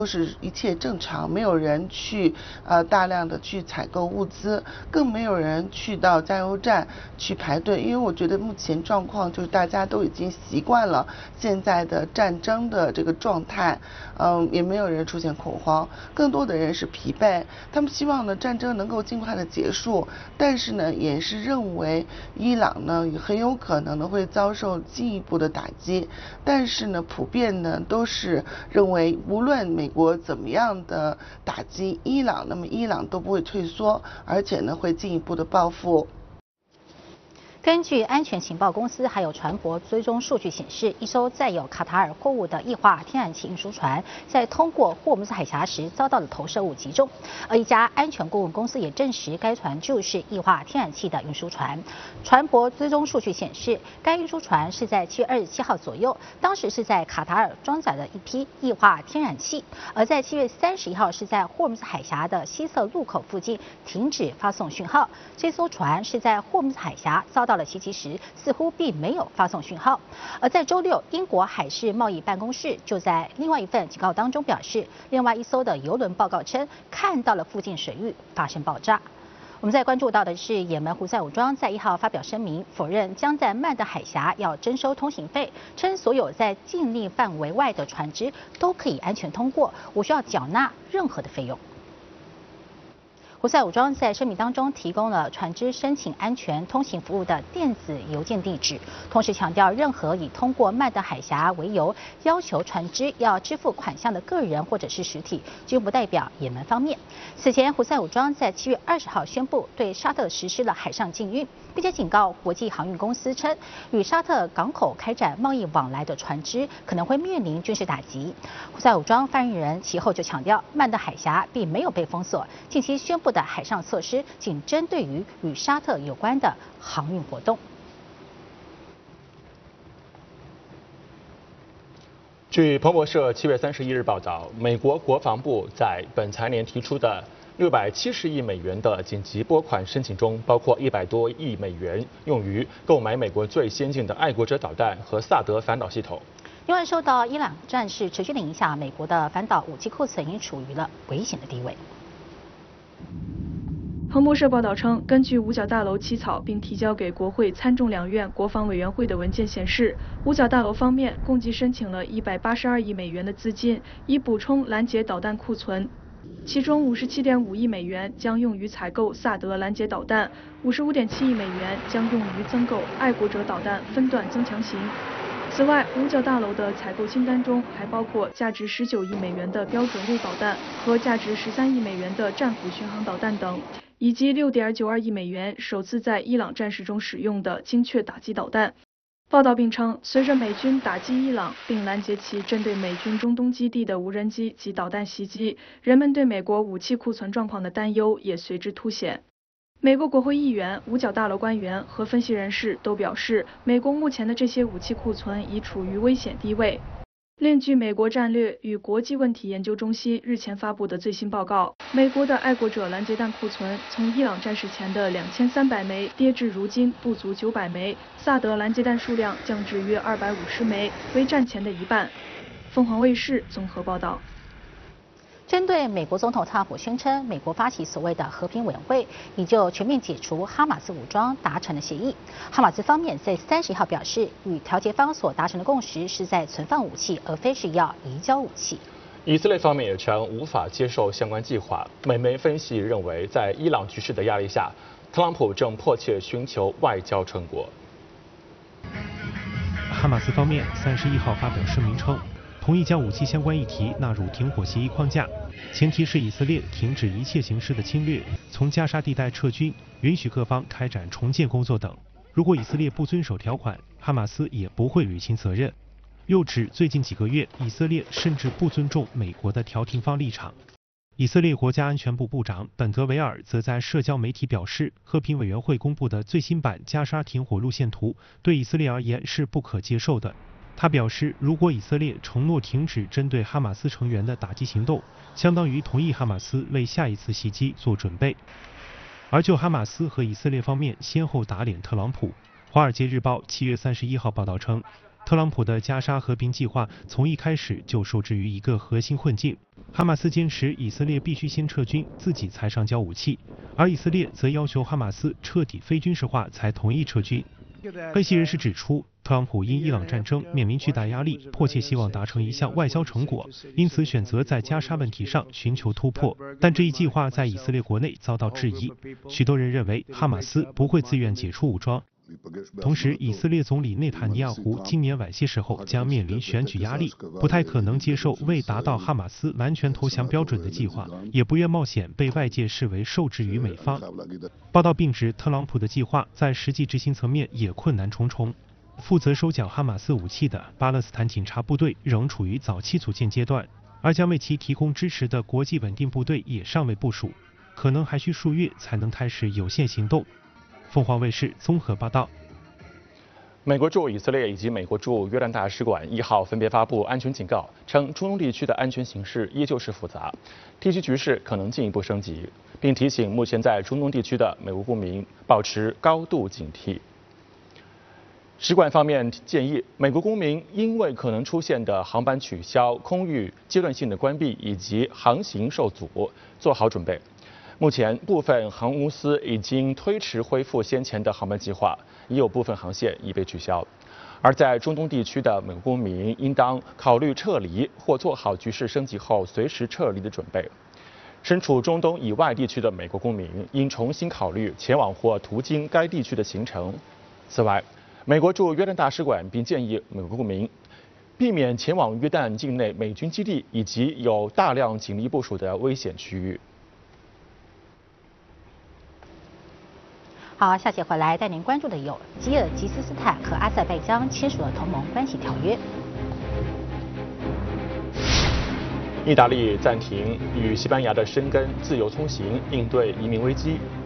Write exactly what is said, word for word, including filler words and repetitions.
都是一切正常，没有人去呃大量的去采购物资，更没有人去到加油站去排队。因为我觉得目前状况就是大家都已经习惯了现在的战争的这个状态，嗯，也没有人出现恐慌，更多的人是疲惫。他们希望呢战争能够尽快的结束，但是呢也是认为伊朗呢很有可能呢会遭受进一步的打击，但是呢普遍呢都是认为无论美国怎么样的打击伊朗，那么伊朗都不会退缩，而且呢会进一步的报复。 根据安全情报公司还有船舶追踪数据显示，一艘载有卡塔尔货物的液化天然气运输船在通过霍姆斯海峡时遭到了投射物击中，而一家安全顾问公司也证实该船就是液化天然气的运输船。船舶追踪数据显示，该运输船是在七月二十七号左右，当时是在卡塔尔装载了一批液化天然气，而在七月三十一号是在霍姆斯海峡的西侧路口附近停止发送讯号。这艘船是在霍姆斯海峡遭到到了袭击时，似乎并没有发送讯号。而在周六，英国海事贸易办公室就在另外一份警告当中表示，另外一艘的邮轮报告称看到了附近水域发生爆炸。我们在关注到的是，也门胡塞武装在一号发表声明，否认将在曼德海峡要征收通行费，称所有在禁令范围外的船只都可以安全通过，无需要缴纳任何的费用。胡塞武装在声明当中提供了船只申请安全通行服务的电子邮件地址，同时强调，任何以通过曼德海峡为由要求船只要支付款项的个人或者是实体，均不代表也门方面。此前，胡塞武装在七月二十号宣布对沙特实施了海上禁运，并且警告国际航运公司称，与沙特港口开展贸易往来的船只可能会面临军事打击。胡塞武装发言人其后就强调，曼德海峡并没有被封锁，近期宣布的海上措施仅针对于与沙特有关的航运活动。 据彭博社七月三十一日报道，美国国防部在本财年提出的六百七十亿美元的紧急拨款申请中，包括一百多亿美元用于购买美国最先进的爱国者导弹和萨德反导系统。 因为受到伊朗战事持续的影响，美国的反导武器库存已经处于了危险的地位。 彭博社报道称，根据五角大楼起草并提交给国会参众两院国防委员会的文件显示，五角大楼方面共计申请了一百八十二亿美元的资金，以补充拦截导弹库存。其中五十七点五亿美元将用于采购萨德拦截导弹，五十五点七亿美元将用于增购爱国者导弹分段增强型。此外，五角大楼的采购清单中还包括价值十九亿美元的标准路导弹和价值十三亿美元的战斧巡航导弹等，以及六点九二亿美元首次在伊朗战事中使用的精确打击导弹。报道并称，随着美军打击伊朗并拦截其针对美军中东基地的无人机及导弹袭击，人们对美国武器库存状况的担忧也随之凸显。美国国会议员、五角大楼官员和分析人士都表示，美国目前的这些武器库存已处于危险低位。另据美国战略与国际问题研究中心日前发布的最新报告，美国的爱国者拦截弹库存从伊朗战事前的两千三百枚跌至如今不足九百枚，萨德拦截弹数量降至约二百五十枚，为战前的一半。凤凰卫视综合报道。 针对美国总统特朗普宣称，美国发起所谓的和平委员会，已就全面解除哈马斯武装达成了协议。哈马斯方面在三十号表示，与调解方所达成的共识是在存放武器，而非是要移交武器。 以色列方面也称无法接受相关计划。美媒分析认为，在伊朗局势的压力下，特朗普正迫切寻求外交成果。 哈马斯方面三十一号发表声明称，同意将武器相关议题纳入停火协议框架，前提是以色列停止一切形式的侵略，从加沙地带撤军，允许各方开展重建工作等。如果以色列不遵守条款，哈马斯也不会履行责任。又指最近几个月，以色列甚至不尊重美国的调停方立场。以色列国家安全部部长本德维尔则在社交媒体表示，和平委员会公布的最新版加沙停火路线图对以色列而言是不可接受的。他表示，如果以色列承诺停止针对哈马斯成员的打击行动，相当于同意哈马斯为下一次袭击做准备。而就哈马斯和以色列方面先后打脸特朗普，《华尔街日报》七月三十一号报道称，特特朗普的加沙和平计划从一开始就受制于一个核心困境：哈马斯坚持以色列必须先撤军，自己才上交武器，而以色列则要求哈马斯彻底非军事化才同意撤军。分析人士指出，特朗普因伊朗战争面临巨大压力，迫切希望达成一项外交成果，因此选择在加沙问题上寻求突破。但这一计划在以色列国内遭到质疑，许多人认为哈马斯不会自愿解除武装。同时，以色列总理内塔尼亚胡今年晚些时候将面临选举压力，不太可能接受未达到哈马斯完全投降标准的计划，也不愿冒险被外界视为受制于美方。报道并指，特朗普的计划在实际执行层面也困难重重。负责收缴哈马斯武器的巴勒斯坦警察部队仍处于早期组建阶段，而将为其提供支持的国际稳定部队也尚未部署，可能还需数月才能开始有限行动。凤凰卫视综合报道。 美国驻以色列以及美国驻约旦大使馆一号分别发布安全警告，称中东地区的安全形势依旧是复杂，地区局势可能进一步升级，并提醒目前在中东地区的美国公民保持高度警惕。使馆方面建议，美国公民因为可能出现的航班取消、空域阶段性的关闭以及航行受阻，做好准备。目前，部分航空公司已经推迟恢复先前的航班计划，也有部分航线已被取消。而在中东地区的美国公民，应当考虑撤离或做好局势升级后随时撤离的准备。身处中东以外地区的美国公民，应重新考虑前往或途经该地区的行程。此外，美国驻约旦大使馆并建议美国公民避免前往约旦境内美军基地以及有大量警力部署的危险区域。 好，下节回来带您关注的有吉尔吉斯斯坦和阿塞拜疆签署了同盟关系条约。 意大利暂停与西班牙的申根自由通行，应对移民危机。